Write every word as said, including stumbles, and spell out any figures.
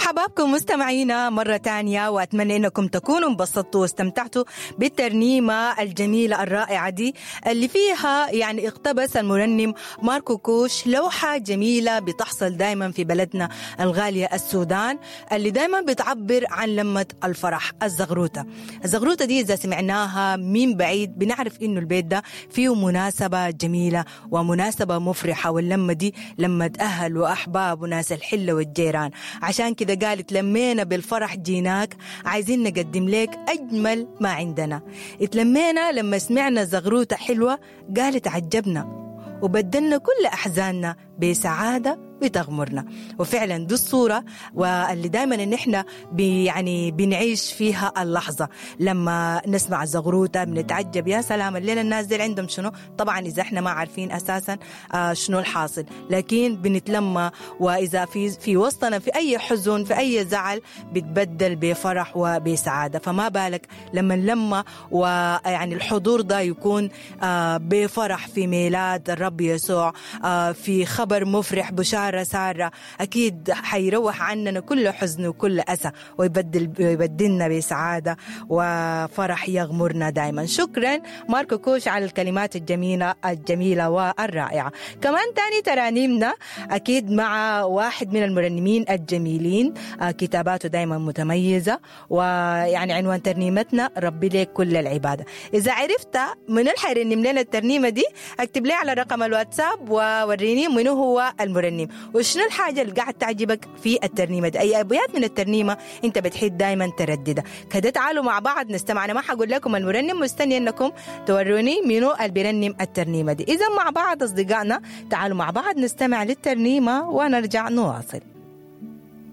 حبابكم مستمعينا مرة تانية، وأتمنى أنكم تكونوا انبسطتوا واستمتعتوا بالترنيمة الجميلة الرائعة دي اللي فيها يعني اقتبس المرنم ماركو كوش لوحة جميلة بتحصل دايما في بلدنا الغالية السودان، اللي دايما بتعبر عن لمة الفرح، الزغروطة. الزغروطة دي إذا سمعناها من بعيد بنعرف إنه البيت ده فيه مناسبة جميلة ومناسبة مفرحة، واللمة دي لمة أهل وأحباب وناس الحلة والجيران. عشان كده قالت لمينا بالفرح جيناك، عايزين نقدم لك أجمل ما عندنا. اتلمينا لما سمعنا زغروطة حلوة، قالت عجبنا وبدلنا كل أحزاننا بسعادة بتغمرنا. وفعلا دي الصورة واللي دائما ان احنا بي يعني بنعيش فيها اللحظة. لما نسمع زغروطة بنتعجب، يا سلام الليلة الناس دي عندهم شنو. طبعا اذا احنا ما عارفين اساسا آه شنو الحاصل، لكن بنتلمى، واذا في في وسطنا في اي حزن في اي زعل بتبدل بفرح وبسعادة. فما بالك لما نلمى ويعني الحضور ده يكون آه بفرح في ميلاد الرب يسوع، آه في خبر مفرح، بشارة سارة، أكيد حيروح عننا كل حزن وكل أسى، ويبدل يبدلنا بسعادة وفرح يغمرنا دائما. شكرا ماركو كوش على الكلمات الجميلة الجميلة والرائعة. كمان تاني ترانيمنا أكيد مع واحد من المرنمين الجميلين، كتاباته دائما متميزة، ويعني عنوان ترنيمتنا ربي لك كل العبادة. إذا عرفت من الحيرنم لنا الترنيمة دي اكتب لي على رقم الواتساب ووريني منو هو المرنم وشنو الحاجة اللي قاعد تعجبك في الترنيمة دي، أي أبيات من الترنيمة أنت بتحب دايما ترددها. كده تعالوا مع بعض نستمع. أنا ما حقول لكم المرنم، مستني أنكم توروني منو اللي بيرنم الترنيمة دي. إذا مع بعض أصدقائنا تعالوا مع بعض نستمع للترنيمة ونرجع نواصل.